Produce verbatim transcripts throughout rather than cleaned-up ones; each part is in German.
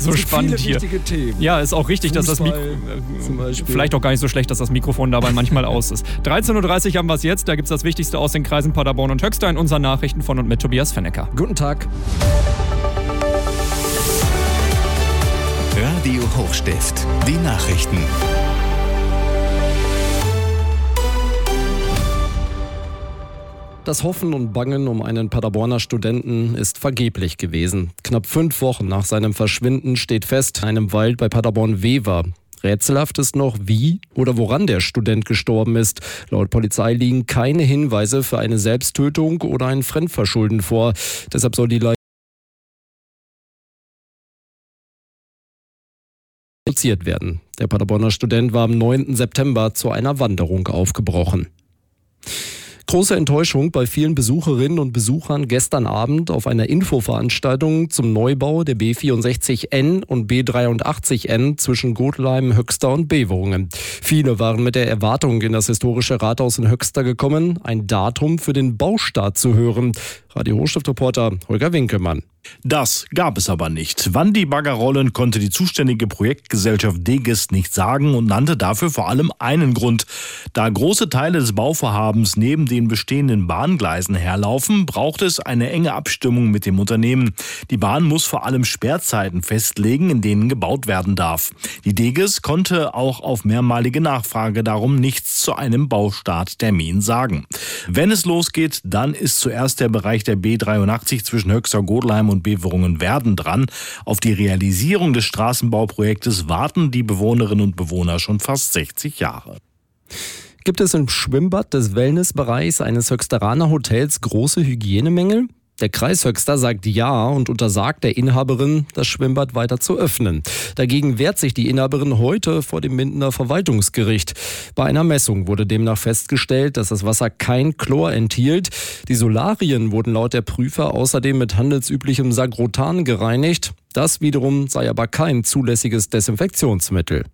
so spannend hier. Themen. Ja, ist auch richtig, Fußball, dass das Mikro... äh, Vielleicht auch gar nicht so schlecht, dass das Mikrofon dabei manchmal aus ist. dreizehn Uhr dreißig haben wir es jetzt. Da gibt es das Wichtigste aus den Kreisen Paderborn und Höxter in unseren Nachrichten von und mit Tobias Fennecker. Guten Tag. Radio Hochstift. Die Nachrichten. Das Hoffen und Bangen um einen Paderborner Studenten ist vergeblich gewesen. Knapp fünf Wochen nach seinem Verschwinden steht fest, in einem Wald bei Paderborn-Wever. Rätselhaft ist noch, wie oder woran der Student gestorben ist. Laut Polizei liegen keine Hinweise für eine Selbsttötung oder ein Fremdverschulden vor. Deshalb soll die Leiche reduziert werden. Der Paderborner Student war am neunten September zu einer Wanderung aufgebrochen. Große Enttäuschung bei vielen Besucherinnen und Besuchern gestern Abend auf einer Infoveranstaltung zum Neubau der B vierundsechzig N und B dreiundachtzig N zwischen Gottheim, Höxter und Beverungen. Viele waren mit der Erwartung in das historische Rathaus in Höxter gekommen, ein Datum für den Baustart zu hören. Radio Hochstift-Reporter Holger Winkelmann. Das gab es aber nicht. Wann die Bagger rollen, konnte die zuständige Projektgesellschaft Deges nicht sagen und nannte dafür vor allem einen Grund. Da große Teile des Bauvorhabens neben den bestehenden Bahngleisen herlaufen, braucht es eine enge Abstimmung mit dem Unternehmen. Die Bahn muss vor allem Sperrzeiten festlegen, in denen gebaut werden darf. Die Deges konnte auch auf mehrmalige Nachfrage darum nichts zu einem Baustarttermin sagen. Wenn es losgeht, dann ist zuerst der Bereich der B dreiundachtzig zwischen Höxter, Gottheim und Beverungen-Werden dran. Auf die Realisierung des Straßenbauprojektes warten die Bewohnerinnen und Bewohner schon fast sechzig Jahre. Gibt es im Schwimmbad des Wellnessbereichs eines Höxteraner Hotels große Hygienemängel? Der Kreis Höxter sagt ja und untersagt der Inhaberin, das Schwimmbad weiter zu öffnen. Dagegen wehrt sich die Inhaberin heute vor dem Mindener Verwaltungsgericht. Bei einer Messung wurde demnach festgestellt, dass das Wasser kein Chlor enthielt. Die Solarien wurden laut der Prüfer außerdem mit handelsüblichem Sagrotan gereinigt. Das wiederum sei aber kein zulässiges Desinfektionsmittel.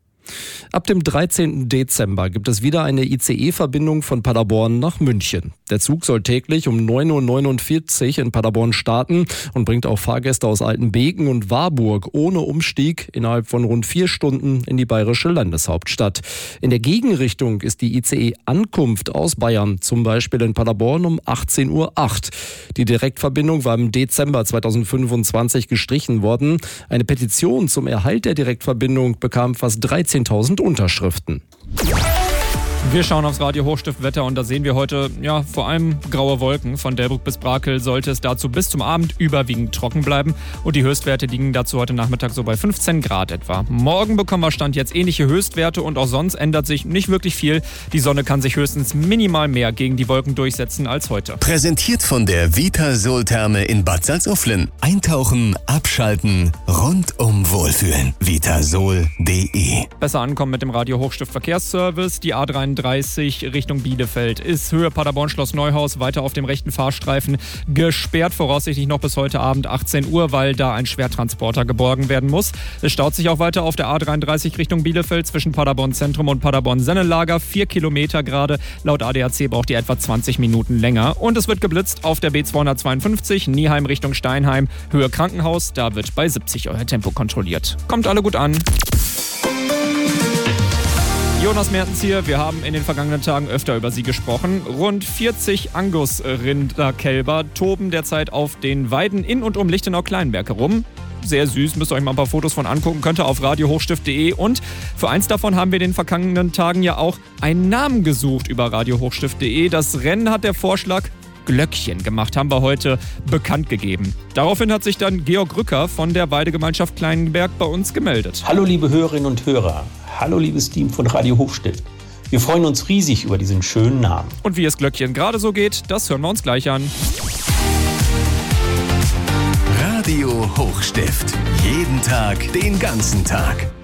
Ab dem dreizehnten Dezember gibt es wieder eine I C E-Verbindung von Paderborn nach München. Der Zug soll täglich um neun Uhr neunundvierzig in Paderborn starten und bringt auch Fahrgäste aus Altenbeken und Warburg ohne Umstieg innerhalb von rund vier Stunden in die bayerische Landeshauptstadt. In der Gegenrichtung ist die I C E-Ankunft aus Bayern, zum Beispiel in Paderborn um achtzehn Uhr acht. Die Direktverbindung war im Dezember zweitausendfünfundzwanzig gestrichen worden. Eine Petition zum Erhalt der Direktverbindung bekam fast dreizehntausend Unterschriften. Wir schauen aufs Radio Hochstift Wetter und da sehen wir heute ja vor allem graue Wolken. Von Delbrück bis Brakel sollte es dazu bis zum Abend überwiegend trocken bleiben und die Höchstwerte liegen dazu heute Nachmittag so bei fünfzehn Grad etwa. Morgen bekommen wir Stand jetzt ähnliche Höchstwerte und auch sonst ändert sich nicht wirklich viel. Die Sonne kann sich höchstens minimal mehr gegen die Wolken durchsetzen als heute. Präsentiert von der Vitasol-Therme in Bad Salzuflen. Eintauchen, abschalten, rundum wohlfühlen. vitasol punkt de. Besser ankommen mit dem Radio Hochstift Verkehrsservice. Die A dreiunddreißig Richtung Bielefeld ist Höhe Paderborn Schloss Neuhaus weiter auf dem rechten Fahrstreifen gesperrt, voraussichtlich noch bis heute Abend achtzehn Uhr, weil da ein Schwertransporter geborgen werden muss. Es staut sich auch weiter auf der A dreiunddreißig Richtung Bielefeld zwischen Paderborn Zentrum und Paderborn Sennelager. Vier Kilometer gerade. Laut A D A C braucht ihr etwa zwanzig Minuten länger. Und es wird geblitzt auf der B zweihundertzweiundfünfzig Nieheim Richtung Steinheim. Höhe Krankenhaus, da wird bei siebzig euer Tempo kontrolliert. Kommt alle gut an. Jonas Mertens hier. Wir haben in den vergangenen Tagen öfter über sie gesprochen. Rund vierzig Angus-Rinderkälber toben derzeit auf den Weiden in und um Lichtenau-Kleinberg herum. Sehr süß, müsst ihr euch mal ein paar Fotos von angucken, könnt ihr auf radio hochstift punkt de. Und für eins davon haben wir in den vergangenen Tagen ja auch einen Namen gesucht über radio hochstift punkt de. Das Rennen hat der Vorschlag Glöckchen gemacht, haben wir heute bekannt gegeben. Daraufhin hat sich dann Georg Rücker von der Weidegemeinschaft Kleinberg bei uns gemeldet. Hallo liebe Hörerinnen und Hörer, hallo liebes Team von Radio Hochstift. Wir freuen uns riesig über diesen schönen Namen. Und wie es Glöckchen gerade so geht, das hören wir uns gleich an. Radio Hochstift. Jeden Tag, den ganzen Tag.